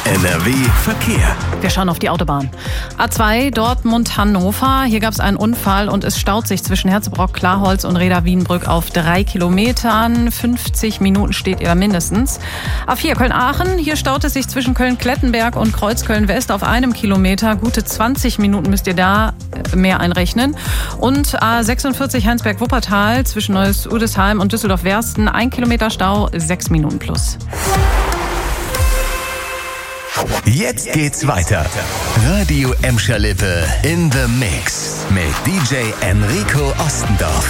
NRW Verkehr. Wir schauen auf die Autobahn. A2 Dortmund-Hannover. Hier gab es einen Unfall und es staut sich zwischen Herzebrock, Klarholz und Reda-Wienbrück auf 3 Kilometern. 50 Minuten steht ihr mindestens. A4 Köln-Aachen. Hier staut es sich zwischen Köln-Klettenberg und Kreuzköln-West auf 1 Kilometer. Gute 20 Minuten müsst ihr da mehr einrechnen. Und A46 Heinsberg-Wuppertal zwischen Neues-Udesheim und Düsseldorf-Wersten. 1 Kilometer Stau, 6 Minuten plus. Jetzt geht's weiter. Radio Emscher-Lippe in the Mix mit DJ Enrico Ostendorf.